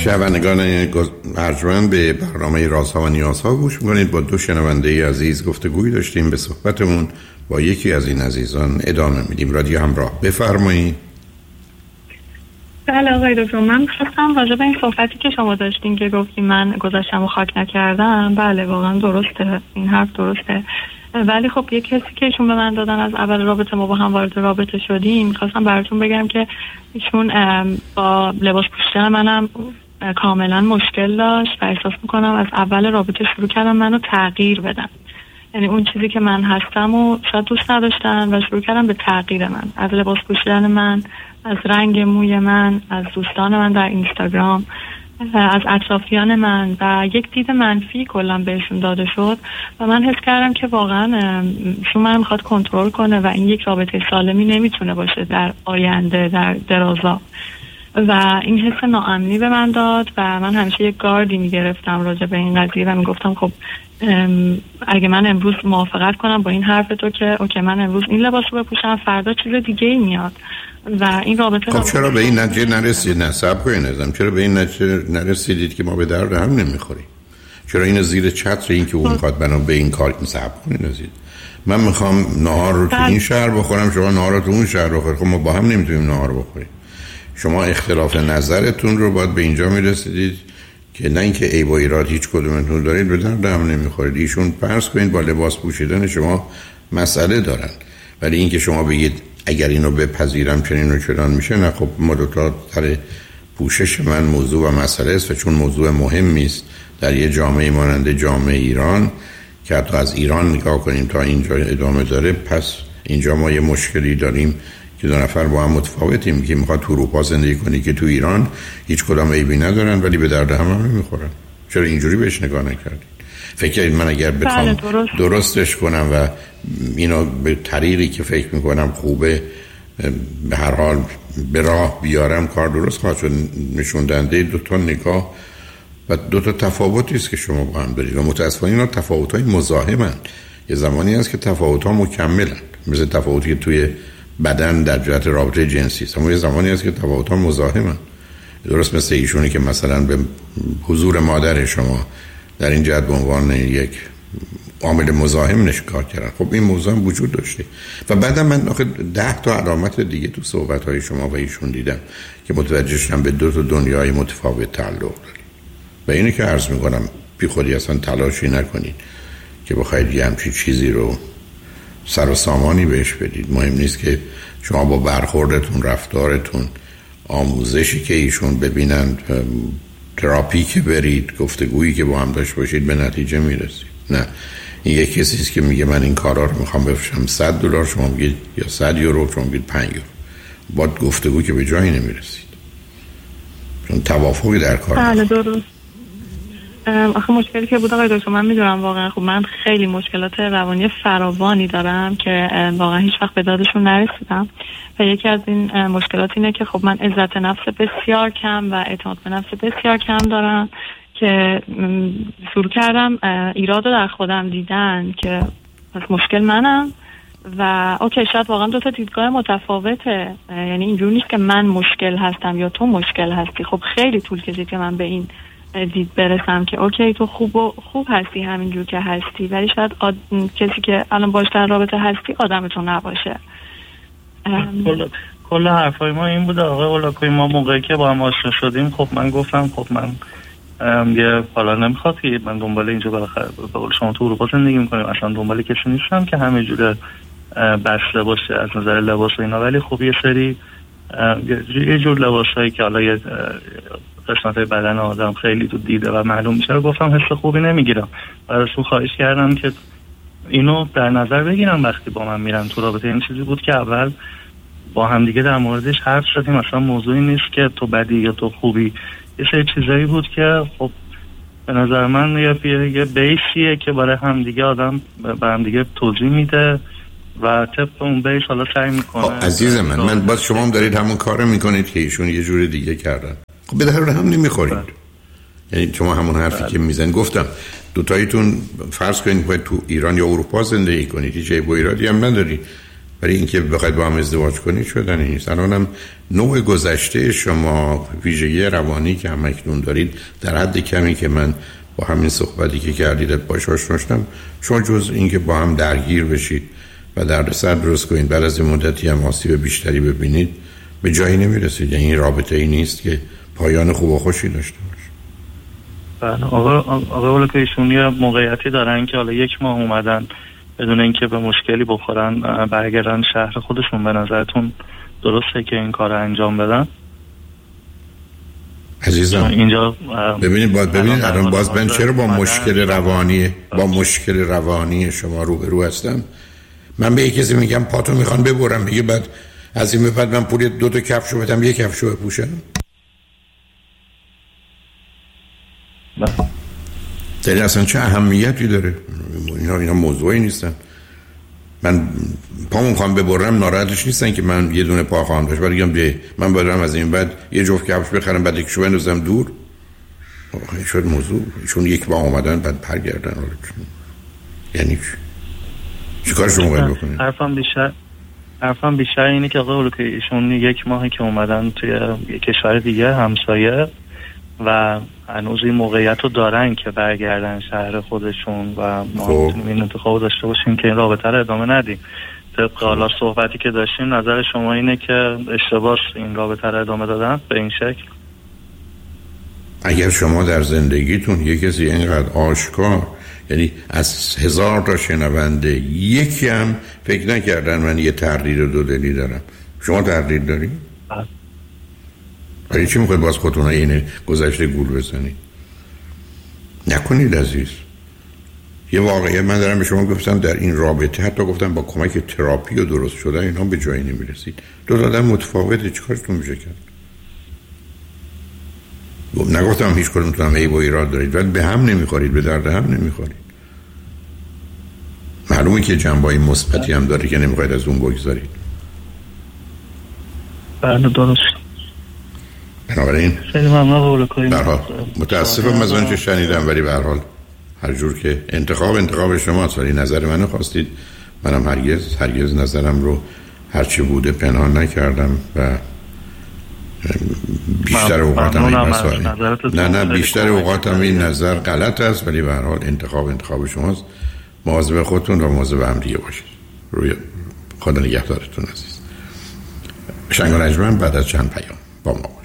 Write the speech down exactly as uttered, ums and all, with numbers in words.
شنوندگان ارجمند به برنامه رازها و نیازها گوش میکنید. با دو شنونده عزیز گفتگوی داشتیم. به صحبتمون با یکی از این عزیزان ادامه میدیم. رادیو همراه، بفرمایید. بله آقای دکتر، من خواستم راجع به این صحبتی که شما داشتین که گفتیم من گذشتم و خاک نکردم، بله واقعا درسته، این حرف درسته، ولی خب یه کسی که ایشون به من دادن از اول رابطه ما با هم وارد رابطه شدیم، میخواستم براتون بگم که ایشون با لباس پوشیدن منم کاملا مشکل داشت و احساس میکنم از اول رابطه شروع کردم منو تغییر بدن. یعنی اون چیزی که من هستم و شاید دوست نداشتن و شروع کردم به تغییر من، از لباس پوشیدن من، از رنگ موی من، از دوستان من در اینستاگرام، از اطرافیان من، و یک دید منفی کلا بهشون داده شد و من حس کردم که واقعا شما من میخواد کنترل کنه و این یک رابطه سالمی نمیتونه باشه در آینده، در درازا، و این حس ناامنی به من داد و من همیشه یک گاردی میگرفتم راجع به این قضیه و میگفتم خب اگه من امروز موافقت کنم با این حرف تو که اوکی من امروز این لباس رو بپوشم، فردا چیز دیگه ای میاد و این رابطه. خب چرا به این نتیجه نرسید؟ نصب کنید ازم، چرا به این نتیجه نرسیدید که ما به درد هم نمیخوریم؟ چرا این زیر چتر این که اون میخواد بنا به این کار نصب کنید ازید؟ من میخوام نهار رو تو این شهر بخورم، شما نهار رو تو اون شهر بخورید، خب ما با هم نمیتونیم نهار بخوریم. شما اختلاف نظرتون رو باید به اینجا میرسیدید که نه اینکه عیب و ایراد هیچ کدومتون دارید به درد هم نمیخورید. ایشون فرض کنید با لباس پوشیدن شما مسئله دارن، ولی اینکه شما بگید اگر اینو بپذیرم چنین و چنان میشه، نه خب ما دو تا سر پوشش من موضوع و مسئله است و چون موضوع مهمی است در یه جامعه مانند جامعه ایران که حتی از ایران نگاه کنیم تا اینجا ادامه داره، پس اینجا ما یه مشکلی داریم که دو نفر با هم متفاوتیم که میخواد تو اروپا زندگی کنی که تو ایران هیچ کدام عیبی ندارن ولی به درد هم هم نمیخورن. چرا اینجوری بهش نگاه نکردید؟ فکر کنید من اگر بخوام درست. درستش کنم و اینو به طریقی که فکر میکنم خوبه به هر حال به راه بیارم کار درست خواهد شد. نشون دهنده دو تا نگاه و دو تا تفاوتی است که شما با هم دارید و متاسفانه اینا تفاوت‌های مزاحمن. یه زمانی هست که تفاوت‌ها مکملن، مثل تفاوتی که توی بدن در جهت رابطه جنسی است، اما یه زمانی هست که تفاوت‌ها مزاحمن. درست مثل ایشونی که مثلا به حضور مادر شما در این جهت به عنوان یک عامل مزاحم نشکار کردن. خب این موضوع هم وجود داشته و بعدم من آخه ده تا علامت دیگه تو صحبت‌های شما و ایشون دیدم که متوجه شدم به دو تا دنیای متفاوت تعلق دارید و اینو که عرض می‌کنم بی خودی اصلا تلاشی نکنید که بخواید یه همچین چیزی رو سر و سامانی بهش بدید. مهم نیست که شما با برخوردتون، رفتارتون، آموزشی که ایشون ببینند، تراپی که برید، گفتگویی که با هم داشت باشید به نتیجه میرسید. نه، این یک کسی است که میگه من این کارا رو میخوام بفروشم صد دلار، شما میگید یا صد یورو، شما میگید پنج یورو. با گفتگو که به جایی نمیرسید چون توافقی در کار بله درست. آخه مشکلی که بود آقای دکتر، من میدونم واقعا خب من خیلی مشکلات روانی فراوانی دارم که واقعا هیچ وقت به دادشون نرسیدم و یکی از این مشکلات اینه که خب من عزت نفس بسیار کم و اعتماد به نفس بسیار کم دارم که شروع کردم ایراد رو در خودم دیدن که پس مشکل منم و اوکی شاید واقعا دو تا دیدگاه متفاوته، یعنی اینجوری نیست که من مشکل هستم یا تو مشکل هستی. خب خیلی طول کشید که من به این دید برسم که اوکی تو خوب و خوب هستی همینجور که هستی، ولی شاید آد... کسی که الان باش در رابطه هستی آدمتون نباشه. کل کل حرفای ما این بوده آقای اولاکوی، ما موقعی که با هم آشنا شدیم خب من گفتم خب من یه حالا نمیخواد که من دنبال اینجا بالاخره به قول شما تو اروپا زندگی میکنیم، اصلا دنبال کسی نیستم که همه جوره بسته باشه از نظر لباس و اینا، ولی خب یه سری یه جور لباسایی که حالا یه قسمت بدن آدم خیلی تو دیده و معلوم میشه رو گفتم حس خوبی نمیگیرم. براشون خواهش کردم که اینو در نظر بگیرم وقتی با من میرن تو رابطه. این چیزی بود که اول با هم دیگه در موردش حرف زدیم، اصلا موضوعی نیست که تو بدی یا تو خوبی، یه سری چیزایی بود که خب به نظر من یه یه بیسیه که برای هم دیگه آدم به هم دیگه توضیح میده و طبق اون بیس حالا سعی میکنه. عزیز من من باز شما هم دارید همون کارو میکنید که ایشون یه جور دیگه کردن. خب به درد هم نمیخورید. یعنی شما همون حرفی که میزن گفتم دوتاییتون فرض کنید باید تو ایران یا اروپا زندگی کنید، هیچ عیب و ایرادی هم نداری، برای اینکه بخواید با هم ازدواج کنید شدنی نیست. الانم نوع گذشته شما، ویژگی روانی که هم اکنون دارید، در حد کمی که من با همین صحبتی که کردید باش آشنا شدم، شما جز اینکه با هم درگیر بشید و دردسر درست کنید بعد از مدتی هم آسیب بیشتری ببینید به جایی نمیرسید. یعنی این رابطه ای نیست که پایان خوب و خوشی داشته باشه. بله آقا آقا ولی که ایشون یه موقعیتی دارن که حالا یک ماه اومدن بدون اینکه به مشکلی بخورن برگردن شهر خودشون، به نظرتون درسته که این کار انجام بدن؟ عزیزم اینجا ببینید باید ببینید الان باز من چرا با مشکل روانی با مشکل روانی شما روبرو هستم. من به یک کسی میگم پاتو میخوان ببرم، میگه بعد از این به بعد من پول دو تا کفشو بدم یک کفشو بپوشم. داری اصلا چه اهمیتی داره؟ اینا اینا موضوعی نیستن. من پامو میخوام ببرم ناراحتش نیستن که من یه دونه پا خواهم داشت، ولی میگم من برم از این بعد یه جفت کفش بخرم بعد یکشو بندازم دور. این شد موضوع. چون یک بار اومدن بعد برگردن. یعنی چی کار شما باید بکنید؟ حرفم بیشتر حرفم بیشتر اینه که آقا که ایشون یک ماهی که اومدن توی یک کشور دیگه همسایه و هنوز این موقعیت رو دارن که برگردن شهر خودشون و ما میتونیم این انتخاب داشته باشیم که این رابطه رو ادامه ندیم. طبق حالا صحبتی که داشتیم نظر شما اینه که اشتباهه این رابطه رو ادامه دادن به این شکل؟ اگر شما در زندگیتون یک کسی اینقدر آشکار، یعنی از هزار تا شنونده یکی هم فکر نکردن من یه تردید دو دلی دارم، شما تردید دارید؟ ولی چی میخواید باز خودتون اینه گذشته گول بزنید؟ نکنید عزیز. یه واقعیت من دارم به شما گفتم در این رابطه حتی گفتم با کمک تراپی و درست شده اینا به جایی نمیرسید. دو تا آدم متفاوته، چیکارتون میشه کرد؟ نگفتم هیچ کدومتون عیب و ایراد دارید، ولی به هم نمیخورید، به درد هم نمیخورید. معلومه که جنبه‌های مثبتی هم داره که نمیخواید از اون بگذارید. بله درست. بنابراین خیلی ممنون قول به هر حال متاسفم از آنچه شنیدم، ولی به هر حال هر جور که انتخاب انتخاب شماست، ولی نظر منو خواستید، منم هرگز هرگز نظرم رو هرچی بوده پنهان نکردم و بیشتر اوقاتم این مسائل نه نه بیشتر اوقاتم این نظر غلط است، ولی به هر حال انتخاب انتخاب شماست. مواظب خودتون و مواظب هم دیگه باشید. روی خدا نگهدارتون عزیز. شنگ و نجمن بعد از چند پیام با ما